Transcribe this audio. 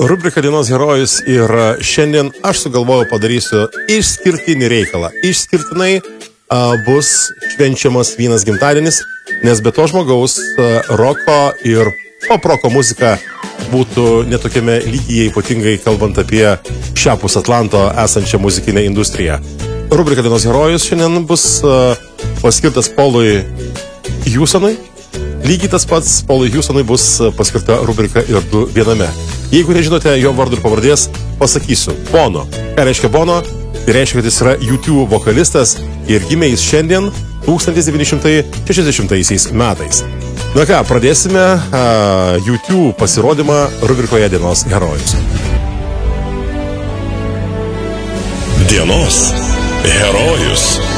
Rubrika Dienos herojus ir šiandien aš sugalvojau padarysiu išskirtinį reikalą. Išskirtinai bus švenčiamas vienas gimtadienis, nes be to žmogaus roko ir poproko muzika būtų netokiame lygyje, ypatingai kalbant apie šiapus Atlanto esančią muzikinę industriją. Rubrika Dienos herojus šiandien bus paskirtas Paului Houstonui. Lygiai tas pats Paului Houstonui bus paskirta rubrika ir du viename. Jeigu nežinote jo vardu ir pavardės, pasakysiu. Bono. Ką reiškia Bono? Tai reiškia, kad jis yra YouTube vokalistas ir gimė jis šiandien 1960 metais. Na ką, pradėsime YouTube pasirodymą rubrikoje Dienos herojus. Dienos herojus.